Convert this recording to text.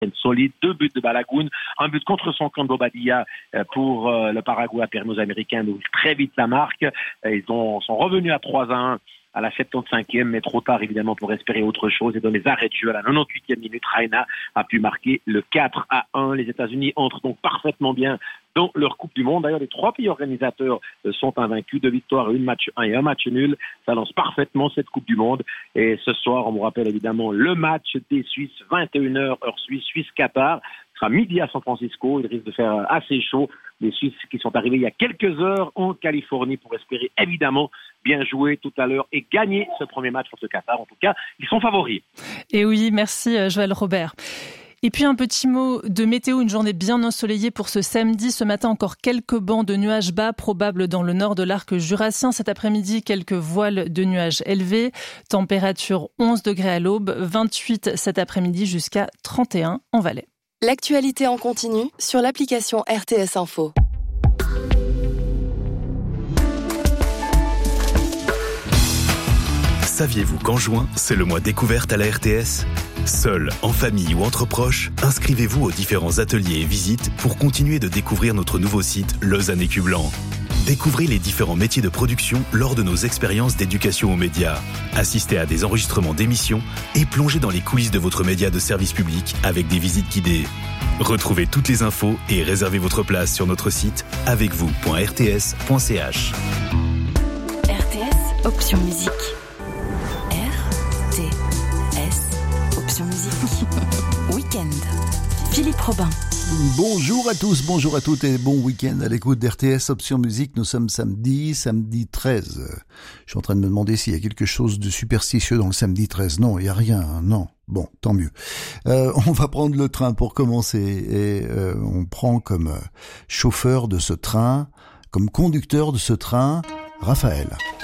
solide, 2 buts de Balagoun, un but contre son camp de Bobadilla pour le Paraguay a permis aux Américains d'ouvrir très vite la marque. Ils sont revenus à 3-1 à la 75e, mais trop tard évidemment pour espérer autre chose. Et dans les arrêts de jeu à la 98e minute, Reina a pu marquer le 4-1. Les États-Unis entrent donc parfaitement bien dans leur Coupe du Monde. D'ailleurs, les 3 pays organisateurs sont invaincus, 2 victoires, 1 match 1 et 1 match nul. Ça lance parfaitement cette Coupe du Monde. Et ce soir, on vous rappelle évidemment le match des Suisses, 21h heure suisse, Suisse-Qatar. Ce sera midi à San Francisco. Il risque de faire assez chaud. Les Suisses qui sont arrivés il y a quelques heures en Californie pour espérer évidemment bien jouer tout à l'heure et gagner ce premier match contre le Qatar. En tout cas, ils sont favoris. Et oui, merci Joël Robert. Et puis un petit mot de météo, une journée bien ensoleillée pour ce samedi. Ce matin, encore quelques bancs de nuages bas probables dans le nord de l'arc jurassien. Cet après-midi, quelques voiles de nuages élevés. Température 11 degrés à l'aube, 28 cet après-midi jusqu'à 31 en Valais. L'actualité en continu sur l'application RTS Info. Saviez-vous qu'en juin, c'est le mois découverte à la RTS ? Seul, en famille ou entre proches, inscrivez-vous aux différents ateliers et visites pour continuer de découvrir notre nouveau site Lausanne Écu Blanc. Découvrez les différents métiers de production lors de nos expériences d'éducation aux médias. Assistez à des enregistrements d'émissions et plongez dans les coulisses de votre média de service public avec des visites guidées. Retrouvez toutes les infos et réservez votre place sur notre site avecvous.rts.ch. RTS, option musique. RTS, option musique. Week-end. Philippe Robin. Bonjour à tous, bonjour à toutes et bon week-end à l'écoute d'RTS Option Musique. Nous sommes samedi 13. Je suis en train de me demander s'il y a quelque chose de superstitieux dans le samedi 13. Non, il n'y a rien, hein, non. Bon, tant mieux. On va prendre le train pour commencer et on prend comme chauffeur de ce train, comme conducteur de ce train, Raphaël.